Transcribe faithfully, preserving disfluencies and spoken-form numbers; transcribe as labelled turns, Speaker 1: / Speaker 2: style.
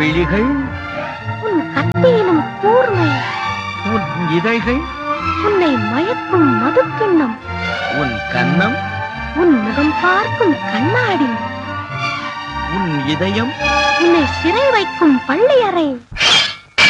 Speaker 1: விழிகள்,
Speaker 2: உன் கத்தியிலும் கூர்மை,
Speaker 1: உன் இதழ்கள்,
Speaker 2: உன்னை மயக்கும் மதுக்கிண்ணம்,
Speaker 1: உன் கன்னம்,
Speaker 2: உன் முகம் பார்க்கும் கண்ணாடி,
Speaker 1: உன் இதயம்,
Speaker 2: உன்னை சிறை வைக்கும் பள்ளியறை.